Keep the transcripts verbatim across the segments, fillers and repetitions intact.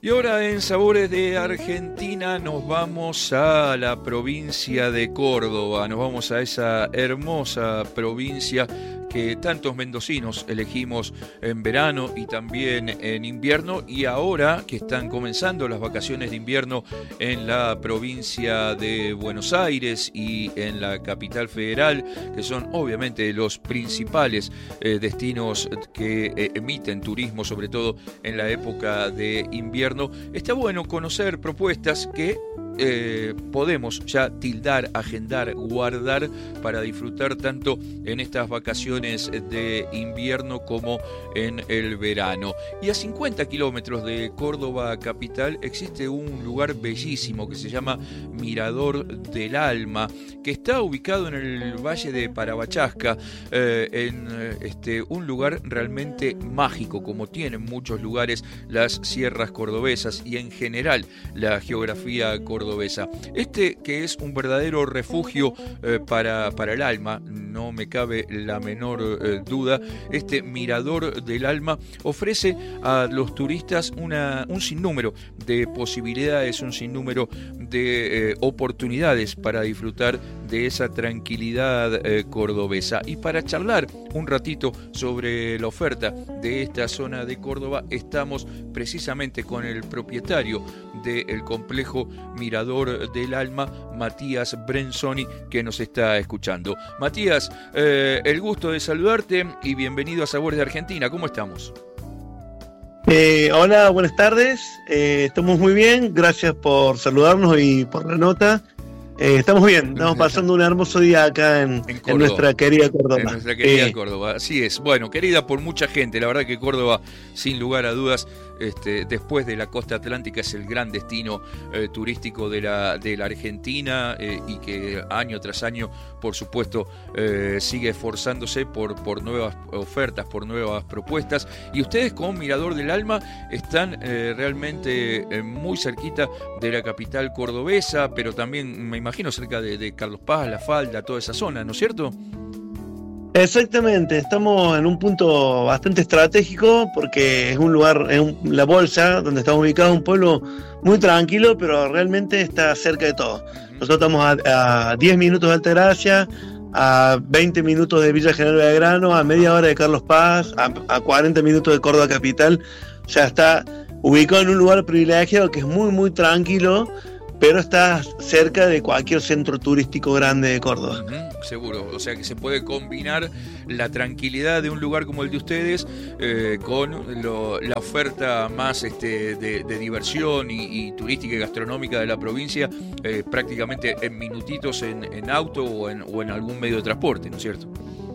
Y ahora en Sabores de Argentina nos vamos a la provincia de Córdoba, nos vamos a esa hermosa provincia que tantos mendocinos elegimos en verano y también en invierno, y ahora que están comenzando las vacaciones de invierno en la provincia de Buenos Aires y en la capital federal, que son obviamente los principales eh, destinos que eh, emiten turismo, sobre todo en la época de invierno, está bueno conocer propuestas que Eh, podemos ya tildar, agendar, guardar para disfrutar tanto en estas vacaciones de invierno como en el verano. Y a cincuenta kilómetros de Córdoba capital existe un lugar bellísimo que se llama Mirador del Alma, que está ubicado en el Valle de Parabachasca, eh, en este, un lugar realmente mágico, como tienen muchos lugares las sierras cordobesas y en general la geografía cordobesa. Este que es un verdadero refugio eh, para, para el alma, no me cabe la menor eh, duda. Este Mirador del Alma ofrece a los turistas una, un sinnúmero de posibilidades, un sinnúmero de eh, oportunidades para disfrutar de esa tranquilidad eh, cordobesa. Y para charlar un ratito sobre la oferta de esta zona de Córdoba, estamos precisamente con el propietario del complejo Mirador del Alma, Matías Brenzoni, que nos está escuchando. Matías, eh, el gusto de saludarte y bienvenido a Sabores de Argentina. ¿Cómo estamos? Eh, hola, buenas tardes. Eh, estamos muy bien. Gracias por saludarnos y por la nota. Eh, estamos bien, estamos pasando un hermoso día acá en, en, en nuestra querida Córdoba. En nuestra querida eh. Córdoba, así es. Bueno, querida por mucha gente, la verdad que Córdoba, sin lugar a dudas, este, después de la costa atlántica, es el gran destino eh, turístico de la, de la Argentina eh, y que año tras año, por supuesto, eh, sigue esforzándose por, por nuevas ofertas, por nuevas propuestas. Y ustedes con Mirador del Alma están eh, realmente eh, muy cerquita de la capital cordobesa, pero también me imagino cerca de, de Carlos Paz, La Falda, toda esa zona, ¿no es cierto? Exactamente, estamos en un punto bastante estratégico porque es un lugar, es un, la Bolsa, donde estamos ubicados, un pueblo muy tranquilo, pero realmente está cerca de todo. Nosotros estamos a, a diez minutos de Altagracia, a veinte minutos de Villa General Belgrano, a media hora de Carlos Paz, a, a cuarenta minutos de Córdoba capital. O sea, está ubicado en un lugar privilegiado que es muy, muy tranquilo, pero está cerca de cualquier centro turístico grande de Córdoba. Uh-huh, seguro, o sea que se puede combinar la tranquilidad de un lugar como el de ustedes eh, con lo, la oferta más este, de, de diversión y, y turística y gastronómica de la provincia, eh, prácticamente en minutitos en, en auto o en, o en algún medio de transporte, ¿no es cierto?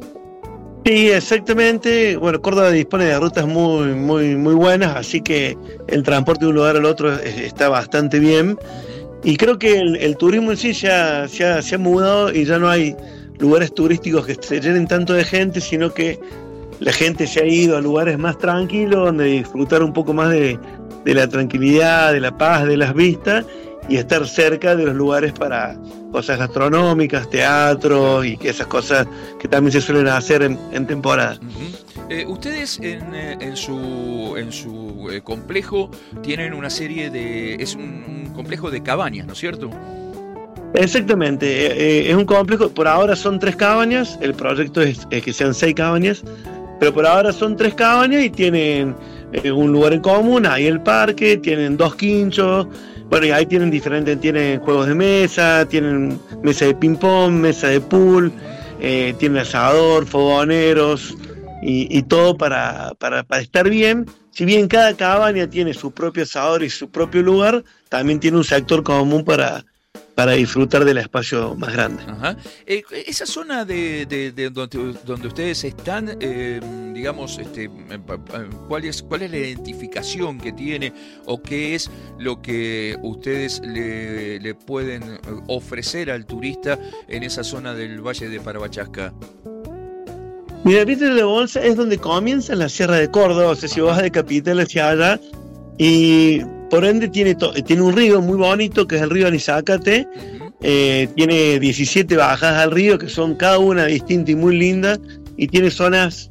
Sí, exactamente. Bueno, Córdoba dispone de rutas muy, muy, muy buenas, así que el transporte de un lugar al otro está bastante bien. Y creo que el, el turismo en sí ya, ya se ha mudado y ya no hay lugares turísticos que se llenen tanto de gente, sino que la gente se ha ido a lugares más tranquilos, donde disfrutar un poco más de, de la tranquilidad, de la paz, de las vistas, y estar cerca de los lugares para cosas gastronómicas, teatro y esas cosas que también se suelen hacer en, en temporada. Uh-huh. Eh, ustedes en, en su, en su eh, complejo tienen una serie de... es un, un complejo de cabañas, ¿no es cierto? Exactamente, eh, eh, es un complejo, por ahora son tres cabañas, el proyecto es, es que sean seis cabañas, pero por ahora son tres cabañas y tienen eh, un lugar en común, ahí el parque, tienen dos quinchos. Bueno, y ahí tienen diferentes, tienen juegos de mesa, tienen mesa de ping-pong, mesa de pool, eh, tienen asador, fogoneros y, y todo para, para, para estar bien. Si bien cada cabaña tiene su propio asador y su propio lugar, también tiene un sector común para, para disfrutar del espacio más grande. Ajá. Eh, esa zona de, de, de donde, donde ustedes están, eh, digamos, este, ¿cuál es, cuál es la identificación que tiene o qué es lo que ustedes le, le pueden ofrecer al turista en esa zona del Valle de Parabachasca? Mira, Viste de la Bolsa es donde comienza la Sierra de Córdoba, o sea, si vos vas de Capital hacia allá, y por ende tiene, to- tiene un río muy bonito que es el río Anizácate. Uh-huh. eh, tiene diecisiete bajadas al río que son cada una distinta y muy linda, y tiene zonas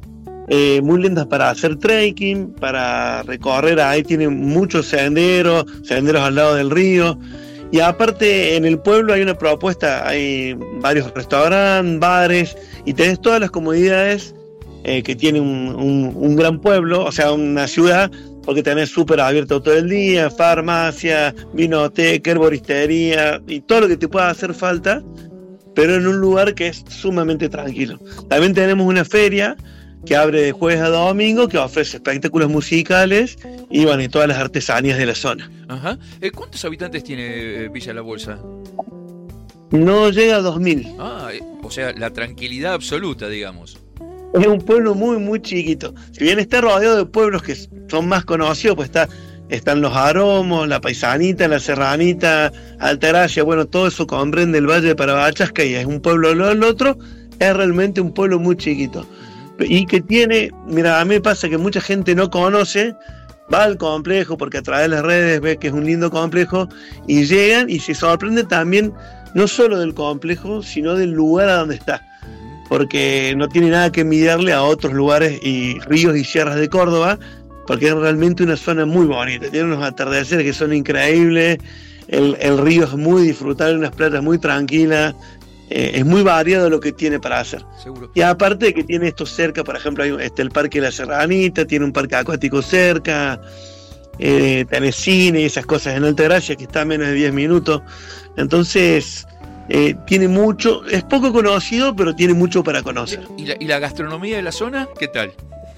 eh, muy lindas para hacer trekking, para recorrer. Ahí tienen muchos senderos, senderos al lado del río. Y aparte en el pueblo hay una propuesta, hay varios restaurantes, bares, y tenés todas las comodidades eh, que tiene un, un, un gran pueblo, o sea, una ciudad, porque tenés súper abierto todo el día, farmacia, vinoteca, herboristería, y todo lo que te pueda hacer falta, pero en un lugar que es sumamente tranquilo. También tenemos una feria que abre de jueves a domingo, que ofrece espectáculos musicales y, bueno, y todas las artesanías de la zona. Ajá. Eh, ¿Cuántos habitantes tiene eh, Villa La Bolsa? No llega a dos mil. Ah, eh, o sea, la tranquilidad absoluta, digamos. Es un pueblo muy, muy chiquito. Si bien está rodeado de pueblos que son más conocidos, pues está, están los Aromos, la Paisanita, la Serranita, Altagracia, bueno, todo eso comprende el Valle de Parabachasca y es un pueblo al otro, es realmente un pueblo muy chiquito. Y que tiene, mira, a mí me pasa que mucha gente no conoce, va al complejo porque a través de las redes ve que es un lindo complejo y llegan y se sorprende también no solo del complejo, sino del lugar a donde está, porque no tiene nada que envidiarle a otros lugares y ríos y sierras de Córdoba, porque es realmente una zona muy bonita, tiene unos atardeceres que son increíbles, el, el río es muy disfrutable, unas playas muy tranquilas. Eh, es muy variado lo que tiene para hacer. Seguro. Y aparte de que tiene esto cerca, por ejemplo, hay está el Parque de la Serranita, tiene un parque acuático cerca, eh, tenés cine y esas cosas en Altagracia, que está a menos de diez minutos. Entonces, eh, tiene mucho, es poco conocido, pero tiene mucho para conocer. ¿Y la, y la gastronomía de la zona? ¿Qué tal?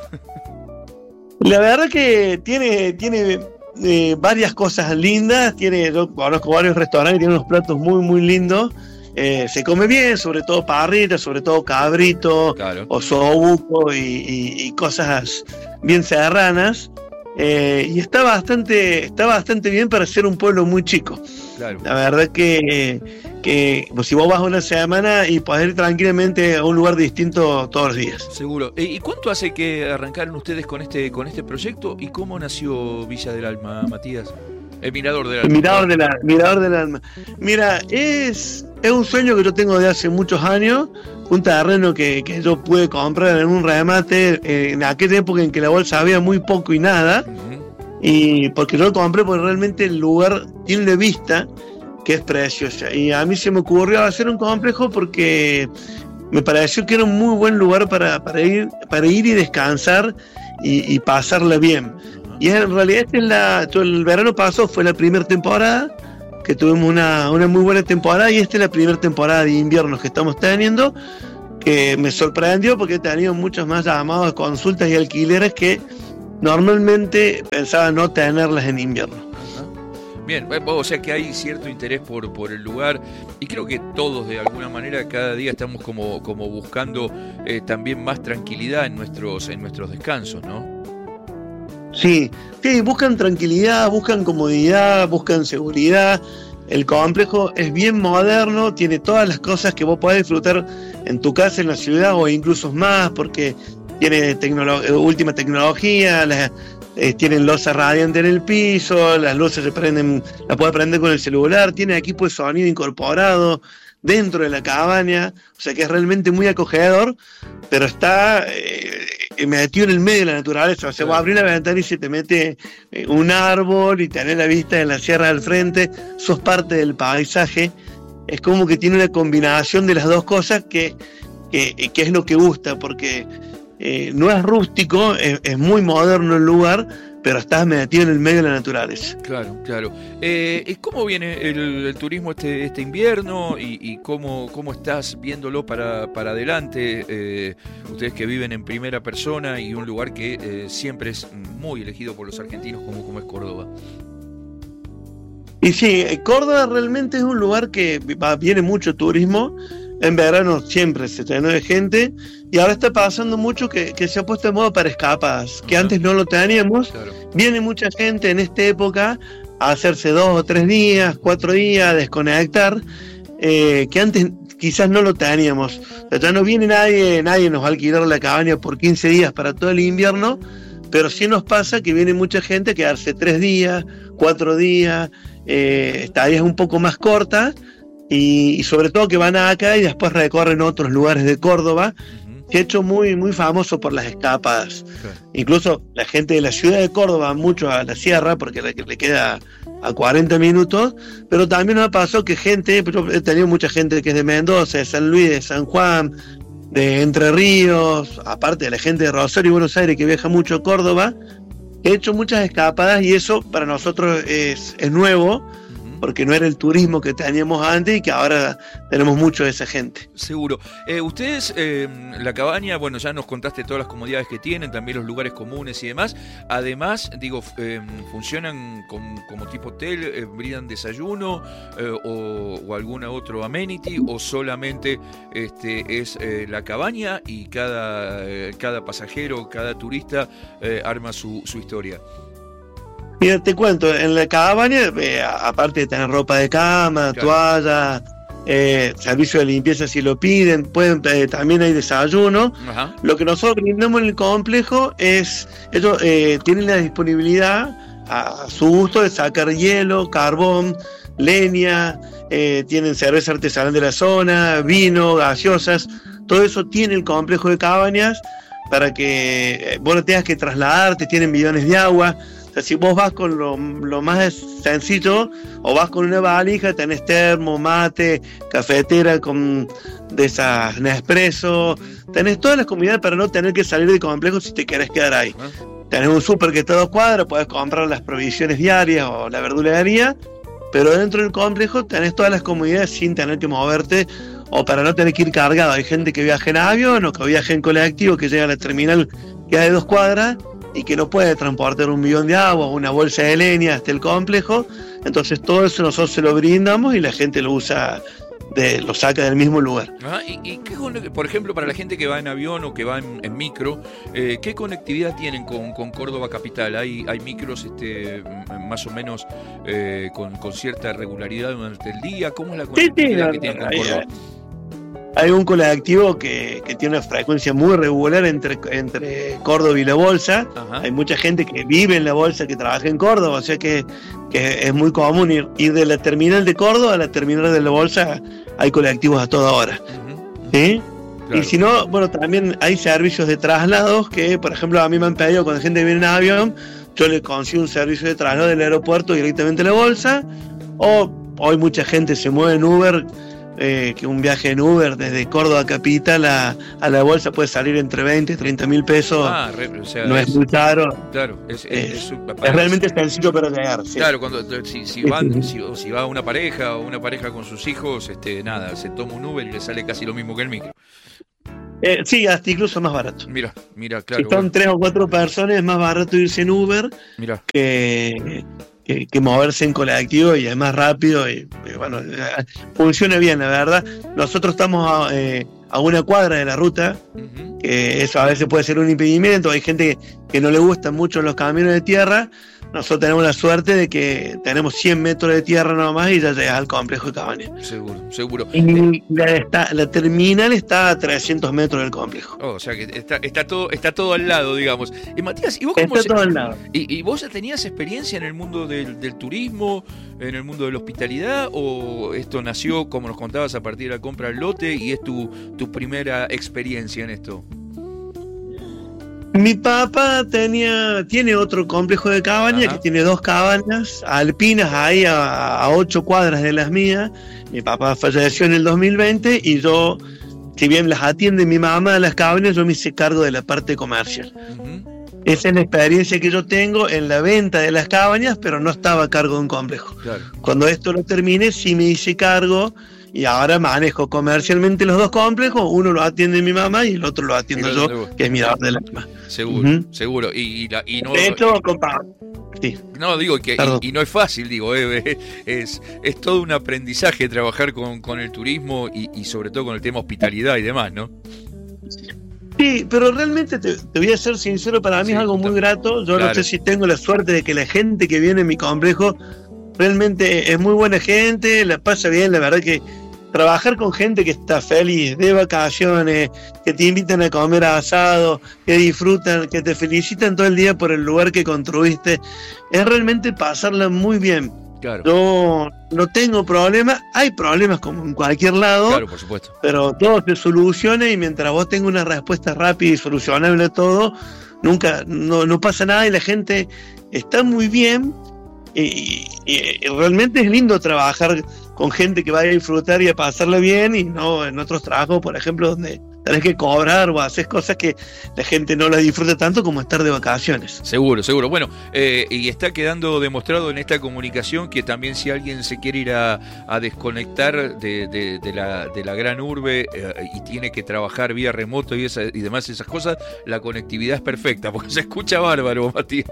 La verdad que tiene, tiene eh, varias cosas lindas, tiene, yo conozco varios restaurantes, tiene unos platos muy, muy lindos. Eh, se come bien, sobre todo parrilla, sobre todo cabrito, claro, osobuco y, y, y cosas bien serranas, eh, y está bastante, está bastante bien para ser un pueblo muy chico. Claro. La verdad que, que pues, si vos vas una semana y podés ir tranquilamente a un lugar distinto todos los días. Seguro. ¿Y cuánto hace que arrancaron ustedes con este, con este proyecto? ¿Y cómo nació Villa del Alma, Matías? El Mirador del Alma. El Mirador del, Mirador del Alma. Mira, es, es un sueño que yo tengo de hace muchos años, un terreno que, que yo pude comprar en un remate eh, en aquella época en que la bolsa había muy poco y nada, uh-huh. Y porque yo lo compré porque realmente el lugar tiene una vista que es preciosa, y a mí se me ocurrió hacer un complejo porque me pareció que era un muy buen lugar para, para, ir, para ir y descansar y, y pasarla bien. Y en realidad este es la, todo el verano pasado fue la primera temporada, que tuvimos una, una muy buena temporada, y esta es la primera temporada de invierno que estamos teniendo, que me sorprendió porque he tenido muchos más llamados de consultas y alquileres que normalmente pensaba no tenerlas en invierno. Bien, o sea que hay cierto interés por, por el lugar, y creo que todos de alguna manera cada día estamos como, como buscando eh, también más tranquilidad en nuestros, en nuestros descansos, ¿no? Sí, sí, buscan tranquilidad, buscan comodidad, buscan seguridad. El complejo es bien moderno, tiene todas las cosas que vos podés disfrutar en tu casa, en la ciudad, o incluso más, porque tiene tecnolo- última tecnología, las, eh, tienen losa radiante en el piso, las luces se prenden, la podés prender con el celular, tiene equipo de sonido incorporado dentro de la cabaña, o sea que es realmente muy acogedor, pero está eh, metido en el medio de la naturaleza. O sea, vos abrís la ventana y se te mete eh, un árbol y tenés la vista de la sierra al frente, sos parte del paisaje. Es como que tiene una combinación de las dos cosas que, que, que es lo que gusta, porque eh, no es rústico, es, es muy moderno el lugar, pero estás metido en el medio de la naturaleza. Claro, claro. Eh, ¿Cómo viene el, el turismo este, este invierno y, y cómo, cómo estás viéndolo para, para adelante? Eh, ustedes que viven en primera persona y un lugar que eh, siempre es muy elegido por los argentinos como, como es Córdoba. Y sí, Córdoba realmente es un lugar que va, viene mucho turismo. En verano siempre se llena de gente, y ahora está pasando mucho que, que se ha puesto de moda para escapadas, que antes no lo teníamos. Claro. Viene mucha gente en esta época a hacerse dos o tres días, cuatro días, a desconectar, eh, que antes quizás no lo teníamos. O sea, ya no viene nadie, nadie nos va a alquilar la cabaña por quince días para todo el invierno, pero sí nos pasa que viene mucha gente a quedarse tres días, cuatro días, eh, estadías un poco más cortas. Y, y sobre todo que van acá y después recorren otros lugares de Córdoba, uh-huh. se ha hecho muy, muy famoso por las escapadas. Sí. Incluso la gente de la ciudad de Córdoba va mucho a la sierra porque le, le queda a cuarenta minutos, pero también nos ha pasado que gente, yo he tenido mucha gente que es de Mendoza, de San Luis, de San Juan, de Entre Ríos, aparte de la gente de Rosario y Buenos Aires que viaja mucho a Córdoba, he hecho muchas escapadas y eso para nosotros es, es nuevo, porque no era el turismo que teníamos antes y que ahora tenemos mucho de esa gente. Seguro. Eh, ustedes, eh, la cabaña, bueno, ya nos contaste todas las comodidades que tienen, también los lugares comunes y demás. Además, digo, eh, ¿funcionan con, como tipo hotel? Eh, ¿Brindan desayuno eh, o, o alguna otro amenity? ¿O solamente este, es eh, la cabaña y cada, eh, cada pasajero, cada turista eh, arma su, su historia? Mira, te cuento, en la cabaña, eh, aparte de tener ropa de cama, claro, toalla, eh, servicio de limpieza si lo piden, pueden, eh, también hay desayuno. Ajá. Lo que nosotros brindamos en el complejo es, ellos eh, tienen la disponibilidad a, a su gusto de sacar hielo, carbón, leña, eh, tienen cerveza artesanal de la zona, vino, gaseosas, todo eso tiene el complejo de cabañas para que eh, vos no tengas que trasladarte, tienen bidones de agua. O sea, si vos vas con lo, lo más sencillo o vas con una valija, tenés termo, mate, cafetera con de esas Nespresso, tenés todas las comunidades para no tener que salir del complejo si te querés quedar ahí. Tenés un súper que está a dos cuadras, podés comprar las provisiones diarias o la verdulería, pero dentro del complejo tenés todas las comunidades sin tener que moverte o para no tener que ir cargado. Hay gente que viaja en avión o que viaja en colectivo, que llega a la terminal que hay de dos cuadras y que no puede transportar un bidón de agua o una bolsa de leña hasta el complejo. Entonces todo eso nosotros se lo brindamos y la gente lo usa, de, lo saca del mismo lugar. Ah, y, y qué, por ejemplo, para la gente que va en avión o que va en, en micro, eh, ¿qué conectividad tienen con, con Córdoba capital? ¿Hay, hay micros este, más o menos eh, con, con cierta regularidad durante el día? ¿Cómo es la conectividad sí, sí, que tienen con Córdoba? Hay un colectivo que, que tiene una frecuencia muy regular entre, entre Córdoba y La Bolsa. Ajá. Hay mucha gente que vive en La Bolsa, que trabaja en Córdoba, o sea que, que es muy común ir, ir de la terminal de Córdoba a la terminal de La Bolsa, hay colectivos a toda hora. Uh-huh. ¿Sí? Claro. Y si no, bueno, también hay servicios de traslados que, por ejemplo, a mí me han pedido cuando la gente viene en avión, yo le consigo un servicio de traslado del aeropuerto directamente a La Bolsa, o hoy mucha gente se mueve en Uber. Eh, que un viaje en Uber desde Córdoba capital a, a La Bolsa puede salir entre veinte y treinta mil pesos. Ah, re, o sea, no es, es muy caro. Claro, es, es, es, es, es realmente sencillo para llegar. Sí. Claro, cuando si, si van, si, si va una pareja o una pareja con sus hijos, este, nada, se toma un Uber y le sale casi lo mismo que el micro. Eh, sí, hasta incluso más barato. Mira, mira, claro. Si son bueno. tres o cuatro personas, es más barato irse en Uber mira. que. Que, que moverse en colectivo y es más rápido y, y bueno, funciona bien, la verdad. Nosotros estamos a, eh, a una cuadra de la ruta, uh-huh. que eso a veces puede ser un impedimento. Hay gente que, que no le gustan mucho los caminos de tierra. Nosotros tenemos la suerte de que tenemos cien metros de tierra nomás y ya llegas al complejo de cabañas. Seguro, seguro. Y la, está, la terminal está a trescientos metros del complejo. Oh, o sea que está, está, todo, está todo al lado, digamos. Y Matías, ¿y vos cómo está se, todo al lado. ¿Y, ¿Y vos ya tenías experiencia en el mundo del, del turismo, en el mundo de la hospitalidad, o esto nació, como nos contabas, a partir de la compra del lote y es tu, tu primera experiencia en esto? Mi papá tenía, tiene otro complejo de cabañas, que tiene dos cabañas alpinas ahí a, a ocho cuadras de las mías. Mi papá falleció en el dos mil veinte y yo, si bien las atiende mi mamá a las cabañas, yo me hice cargo de la parte comercial. Uh-huh. Esa es la experiencia que yo tengo en la venta de las cabañas, pero no estaba a cargo de un complejo. Claro. Cuando esto lo termine, sí me hice cargo. Y ahora manejo comercialmente los dos complejos, uno lo atiende mi mamá y el otro lo atiendo yo, yo, que es mi dador del alma. Seguro, uh-huh. seguro. Y, y, la, y no, de hecho, compa, sí. No, digo que y, y no es fácil, digo, eh, es, es todo un aprendizaje trabajar con, con el turismo y, y sobre todo con el tema hospitalidad y demás, ¿no? Sí, pero realmente te, te voy a ser sincero, para mí sí, es algo muy grato. Yo claro. no sé si tengo la suerte de que la gente que viene en mi complejo realmente es muy buena gente, la pasa bien, la verdad que trabajar con gente que está feliz, de vacaciones, que te invitan a comer asado, que disfrutan, que te felicitan todo el día por el lugar que construiste, es realmente pasarla muy bien. Claro. Yo no tengo problemas, hay problemas como en cualquier lado, Claro, por supuesto. pero todo se soluciona y mientras vos tengas una respuesta rápida y solucionable a todo, nunca, no, no pasa nada y la gente está muy bien y, y, y realmente es lindo trabajar con gente que vaya a disfrutar y a pasarlo bien y no en otros trabajos, por ejemplo, donde tenés que cobrar o haces cosas que la gente no las disfruta tanto como estar de vacaciones. Seguro, seguro. Bueno, eh, y está quedando demostrado en esta comunicación que también si alguien se quiere ir a, a desconectar de, de, de, la, de la gran urbe eh, y tiene que trabajar vía remoto y, esa, y demás esas cosas, la conectividad es perfecta, porque se escucha bárbaro, Matías.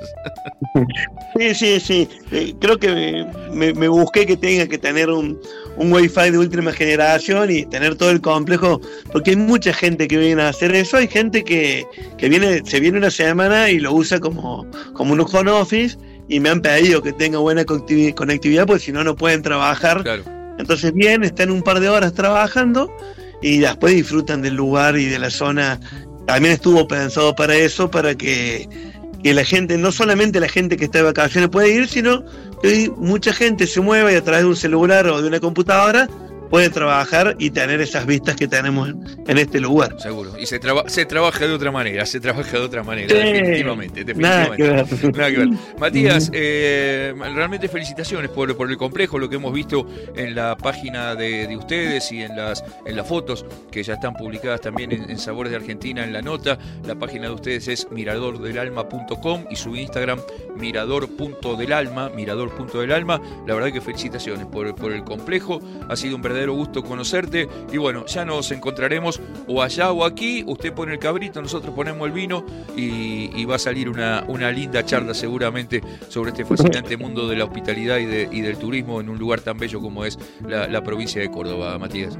Sí, sí, sí. Eh, creo que me, me, me busqué que tenga que tener un, un Wi-Fi de última generación y tener todo el complejo, porque hay mucha gente que viene a hacer eso, hay gente que, que viene, se viene una semana y lo usa como, como un home office y me han pedido que tenga buena conectividad porque si no, no pueden trabajar. Claro. Entonces bien, están un par de horas trabajando y después disfrutan del lugar y de la zona. También estuvo pensado para eso, para que, que la gente, no solamente la gente que está de vacaciones puede ir, sino que mucha gente se mueva y a través de un celular o de una computadora puede trabajar y tener esas vistas que tenemos en, en este lugar. Seguro. Y se, traba, se trabaja de otra manera, se trabaja de otra manera, sí, definitivamente. definitivamente. Nada que ver. Nada que ver. Matías, eh, realmente felicitaciones por, por el complejo, lo que hemos visto en la página de, de ustedes y en las, en las fotos que ya están publicadas también en, en Sabores de Argentina en la nota. La página de ustedes es mirador del alma punto com y su Instagram mirador punto del alma, mirador punto del alma. La verdad que felicitaciones por, por el complejo, ha sido un verdadero gusto conocerte y bueno, ya nos encontraremos o allá o aquí, usted pone el cabrito, nosotros ponemos el vino y, y va a salir una, una linda charla seguramente sobre este fascinante mundo de la hospitalidad y, de, y del turismo en un lugar tan bello como es la, la provincia de Córdoba, Matías.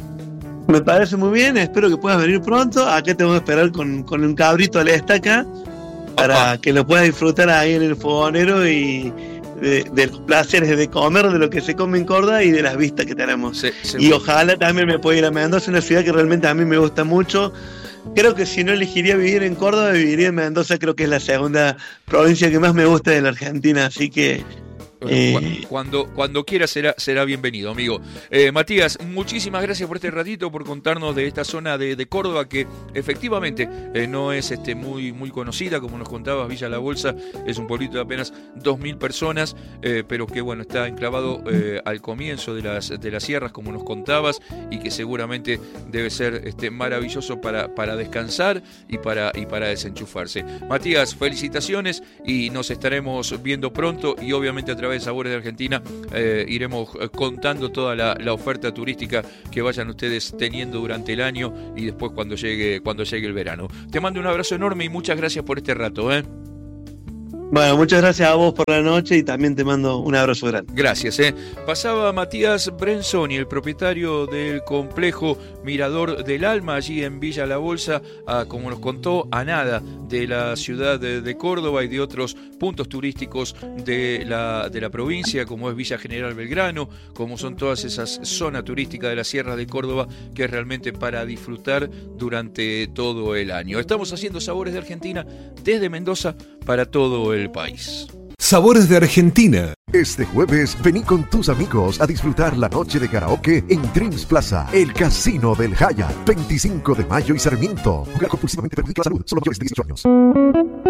Me parece muy bien, espero que puedas venir pronto, acá te voy a esperar con, con un cabrito a la estaca para Ajá. que lo puedas disfrutar ahí en el fogonero y De, de los placeres de comer, de lo que se come en Córdoba y de las vistas que tenemos. Sí, y ojalá también me pueda ir a Mendoza, una ciudad que realmente a mí me gusta mucho. Creo que si no elegiría vivir en Córdoba, viviría en Mendoza, creo que es la segunda provincia que más me gusta de la Argentina, así que Eh, cuando, cuando quiera será, será bienvenido, amigo. Eh, Matías, muchísimas gracias por este ratito, por contarnos de esta zona de, de Córdoba que efectivamente eh, no es este, muy, muy conocida, como nos contabas. Villa La Bolsa es un pueblito de apenas dos mil personas, eh, pero que bueno, está enclavado eh, al comienzo de las, de las sierras, como nos contabas, y que seguramente debe ser este, maravilloso para, para descansar y para, y para desenchufarse. Matías, felicitaciones y nos estaremos viendo pronto y obviamente a través de Sabores de Argentina eh, iremos contando toda la, la oferta turística que vayan ustedes teniendo durante el año y después cuando llegue, cuando llegue el verano. Te mando un abrazo enorme y muchas gracias por este rato, ¿eh? Bueno, muchas gracias a vos por la noche y también te mando un abrazo grande. Gracias. ¿eh? Pasaba Matías Brenzoni, el propietario del complejo Mirador del Alma, allí en Villa La Bolsa, a, como nos contó, a nada de la ciudad de, de Córdoba y de otros puntos turísticos de la, de la provincia, como es Villa General Belgrano, como son todas esas zonas turísticas de la Sierra de Córdoba, que es realmente para disfrutar durante todo el año. Estamos haciendo Sabores de Argentina desde Mendoza para todo el país. Sabores de Argentina. Este jueves vení con tus amigos a disfrutar la noche de karaoke en Dreams Plaza, el casino del Hyatt, veinticinco de mayo y Sarmiento. Jugar compulsivamente perjudica la salud, solo mayores de dieciocho años.